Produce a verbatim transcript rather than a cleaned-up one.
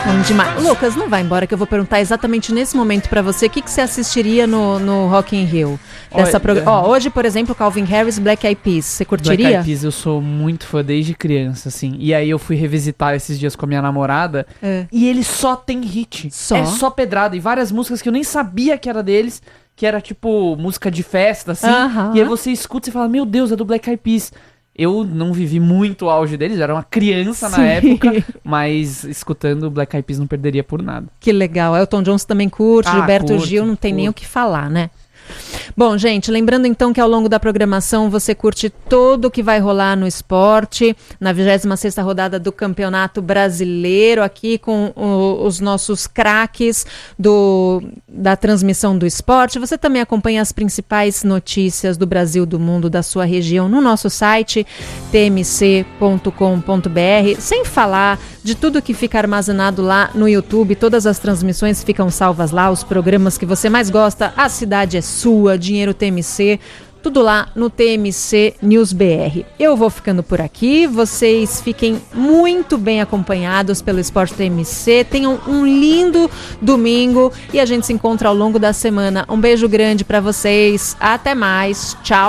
Bom demais. Lucas, não vai embora que eu vou perguntar exatamente nesse momento pra você o que, que você assistiria no, no Rock in Rio. Dessa prog... Ó, hoje, por exemplo, Calvin Harris, Black Eyed Peas. Você curtiria? Black Eyed Peas eu sou muito fã desde criança, assim. E aí eu fui revisitar esses dias com a minha namorada É. e ele só tem hit. Só? É só pedrada. E várias músicas que eu nem sabia que era deles, que era tipo música de festa, assim. Aham. E aí você escuta e fala, meu Deus, é do Black Eyed Peas. Eu não vivi muito o auge deles, eu era uma criança Sim. na época, mas escutando Black Eyed Peas não perderia por nada. Que legal. Elton John também curte, Ah, Gilberto curto, Gil, não tem nem o curto. que falar, né? Bom, gente, lembrando então que ao longo da programação você curte tudo o que vai rolar no esporte, na vigésima sexta rodada do Campeonato Brasileiro, aqui com o, os nossos craques do, da transmissão do esporte. Você também acompanha as principais notícias do Brasil, do mundo, da sua região no nosso site t m c ponto com ponto b r, sem falar de tudo que fica armazenado lá no YouTube. Todas as transmissões ficam salvas lá, os programas que você mais gosta, A Cidade é Sua, Dinheiro T M C, tudo lá no T M C News B R. Eu vou ficando por aqui, vocês fiquem muito bem acompanhados pelo Esporte T M C, tenham um lindo domingo e a gente se encontra ao longo da semana. Um beijo grande para vocês, até mais, tchau!